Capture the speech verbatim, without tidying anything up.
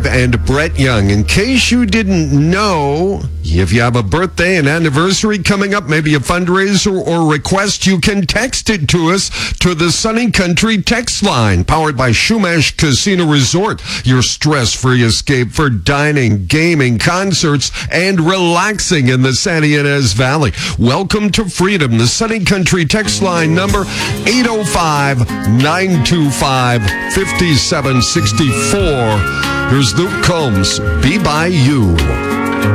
five, and Brett Young. In case you didn't know, if you have a birthday, an anniversary coming up, maybe a fundraiser or request, you can text it to us to the Sunny Country text line, powered by Shumash Casino Resort, your stress-free escape for dining, gaming, concerts, and relaxing in the Santa Ynez Valley. Welcome to freedom. The Sunny Country text line number eight oh five, nine two five, five seven six four. Here's Luke Combs, Be By You.